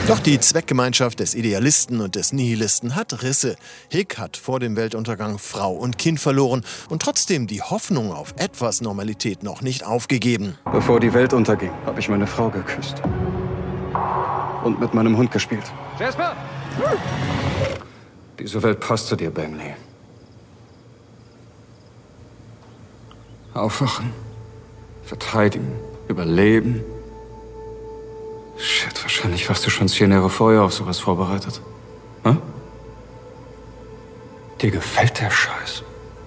Doch die Zweckgemeinschaft des Idealisten und des Nihilisten hat Risse. Hick hat vor dem Weltuntergang Frau und Kind verloren und trotzdem die Hoffnung auf etwas Normalität noch nicht aufgegeben. Bevor die Welt unterging, habe ich meine Frau geküsst. Und mit meinem Hund gespielt. Jasper! Diese Welt passt zu dir, Bentley. Aufwachen, verteidigen, überleben. Shit, wahrscheinlich warst du schon 10 Jahre vorher auf sowas vorbereitet. Hm? Dir gefällt der Scheiß.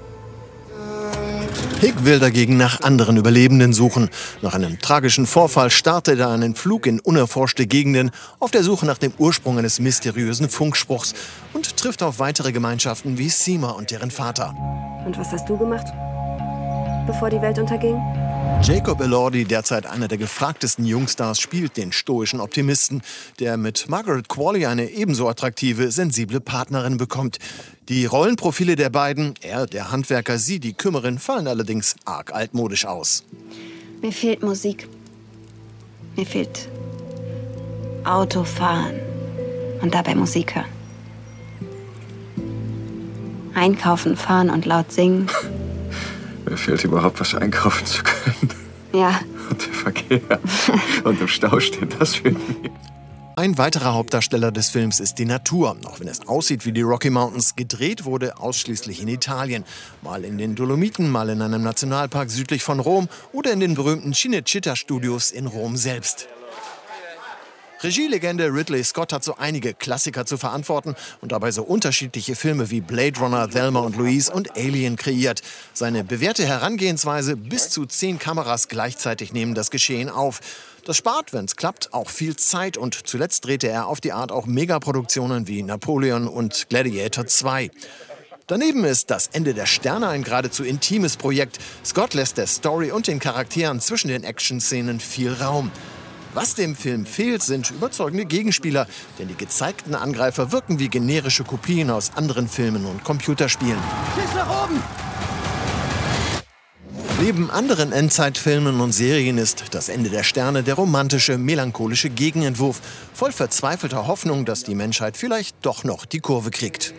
Hick will dagegen nach anderen Überlebenden suchen. Nach einem tragischen Vorfall startet er einen Flug in unerforschte Gegenden auf der Suche nach dem Ursprung eines mysteriösen Funkspruchs und trifft auf weitere Gemeinschaften wie Seema und deren Vater. Und was hast du gemacht, bevor die Welt unterging? Jacob Elordi, derzeit einer der gefragtesten Jungstars, spielt den stoischen Optimisten, der mit Margaret Qualley eine ebenso attraktive, sensible Partnerin bekommt. Die Rollenprofile der beiden, er der Handwerker, sie die Kümmerin, fallen allerdings arg altmodisch aus. Mir fehlt Musik. Mir fehlt Autofahren und dabei Musik hören. Einkaufen, fahren und laut singen. Mir fehlt überhaupt was einkaufen zu können. Ja. Und der Verkehr. Und im Stau stehen, das fehlt mir. Ein weiterer Hauptdarsteller des Films ist die Natur. Auch wenn es aussieht wie die Rocky Mountains, gedreht wurde ausschließlich in Italien. Mal in den Dolomiten, mal in einem Nationalpark südlich von Rom oder in den berühmten Cinecittà-Studios in Rom selbst. Regielegende Ridley Scott hat so einige Klassiker zu verantworten und dabei so unterschiedliche Filme wie Blade Runner, Thelma und Louise und Alien kreiert. Seine bewährte Herangehensweise, bis zu 10 Kameras gleichzeitig nehmen das Geschehen auf. Das spart, wenn es klappt, auch viel Zeit und zuletzt drehte er auf die Art auch Megaproduktionen wie Napoleon und Gladiator 2. Daneben ist Das Ende der Sterne ein geradezu intimes Projekt. Scott lässt der Story und den Charakteren zwischen den Action-Szenen viel Raum. Was dem Film fehlt, sind überzeugende Gegenspieler, denn die gezeigten Angreifer wirken wie generische Kopien aus anderen Filmen und Computerspielen. Schieß nach oben! Neben anderen Endzeitfilmen und Serien ist Das Ende der Sterne der romantische, melancholische Gegenentwurf, voll verzweifelter Hoffnung, dass die Menschheit vielleicht doch noch die Kurve kriegt.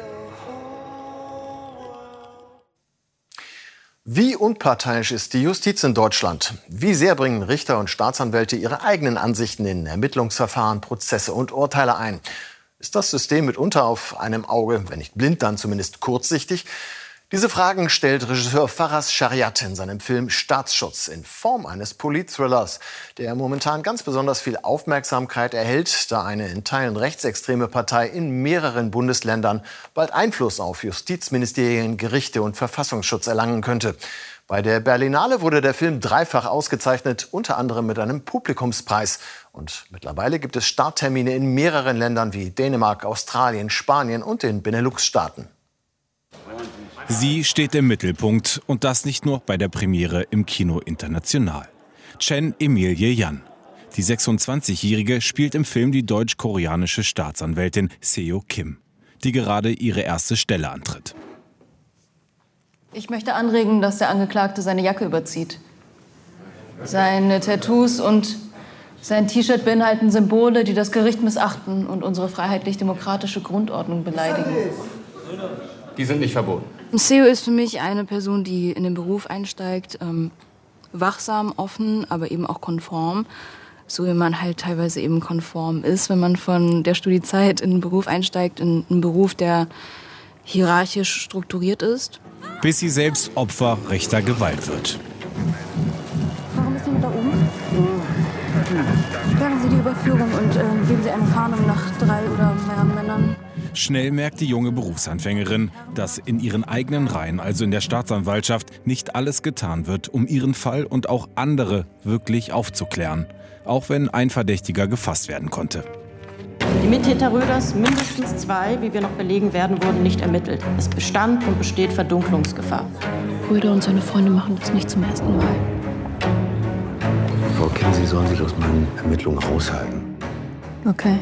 Wie unparteiisch ist die Justiz in Deutschland? Wie sehr bringen Richter und Staatsanwälte ihre eigenen Ansichten in Ermittlungsverfahren, Prozesse und Urteile ein? Ist das System mitunter auf einem Auge, wenn nicht blind, dann zumindest kurzsichtig? Diese Fragen stellt Regisseur Faraz Shariat in seinem Film Staatsschutz in Form eines Politthrillers, der momentan ganz besonders viel Aufmerksamkeit erhält, da eine in Teilen rechtsextreme Partei in mehreren Bundesländern bald Einfluss auf Justizministerien, Gerichte und Verfassungsschutz erlangen könnte. Bei der Berlinale wurde der Film dreifach ausgezeichnet, unter anderem mit einem Publikumspreis. Und mittlerweile gibt es Starttermine in mehreren Ländern wie Dänemark, Australien, Spanien und den Benelux-Staaten. Sie steht im Mittelpunkt und das nicht nur bei der Premiere im Kino International. Chen Emilie Yan. Die 26-Jährige spielt im Film die deutsch-koreanische Staatsanwältin Seo Kim, die gerade ihre erste Stelle antritt. Ich möchte anregen, dass der Angeklagte seine Jacke überzieht. Seine Tattoos und sein T-Shirt beinhalten Symbole, die das Gericht missachten und unsere freiheitlich-demokratische Grundordnung beleidigen. Die sind nicht verboten. Seo ist für mich eine Person, die in den Beruf einsteigt, wachsam, offen, aber eben auch konform. So wie man halt teilweise eben konform ist, wenn man von der Studiezeit in den Beruf einsteigt, in einen Beruf, der hierarchisch strukturiert ist. Bis sie selbst Opfer rechter Gewalt wird. Warum ist jemand da oben? Sperren Sie die Überführung und geben Sie eine Fahndung nach 3 oder mehr Männern. Schnell merkt die junge Berufsanfängerin, dass in ihren eigenen Reihen, also in der Staatsanwaltschaft, nicht alles getan wird, um ihren Fall und auch andere wirklich aufzuklären. Auch wenn ein Verdächtiger gefasst werden konnte. Die Mittäter Röders, mindestens 2, wie wir noch belegen werden, wurden nicht ermittelt. Es bestand und besteht Verdunklungsgefahr. Röder und seine Freunde machen das nicht zum ersten Mal. Frau Kim, Sie sollen sich aus meinen Ermittlungen raushalten. Okay.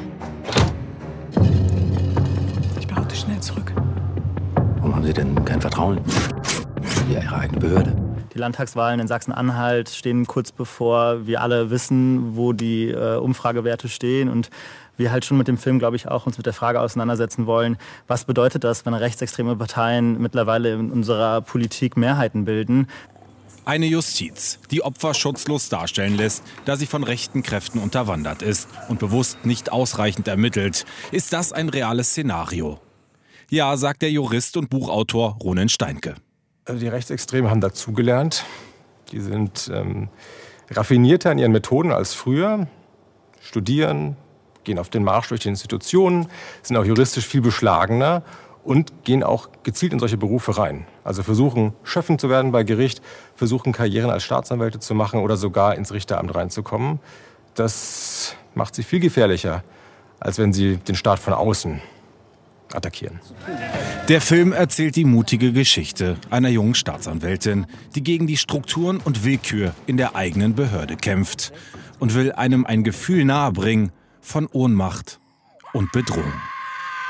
Ich behaupte schnell zurück. Warum haben Sie denn kein Vertrauen in Ihre eigene Behörde? Die Landtagswahlen in Sachsen-Anhalt stehen kurz bevor. Wir alle wissen, wo die Umfragewerte stehen. Und wir halt schon mit dem Film, glaube ich, auch uns mit der Frage auseinandersetzen wollen, was bedeutet das, wenn rechtsextreme Parteien mittlerweile in unserer Politik Mehrheiten bilden? Eine Justiz, die Opfer schutzlos darstellen lässt, da sie von rechten Kräften unterwandert ist und bewusst nicht ausreichend ermittelt. Ist das ein reales Szenario? Ja, sagt der Jurist und Buchautor Ronen Steinke. Die Rechtsextremen haben dazugelernt. Die sind raffinierter in ihren Methoden als früher, studieren, gehen auf den Marsch durch die Institutionen, sind auch juristisch viel beschlagener und gehen auch gezielt in solche Berufe rein. Also versuchen, schöpfend zu werden bei Gericht, versuchen, Karrieren als Staatsanwälte zu machen oder sogar ins Richteramt reinzukommen. Das macht sie viel gefährlicher, als wenn sie den Staat von außen attackieren. Der Film erzählt die mutige Geschichte einer jungen Staatsanwältin, die gegen die Strukturen und Willkür in der eigenen Behörde kämpft und will einem ein Gefühl nahebringen von Ohnmacht und Bedrohung.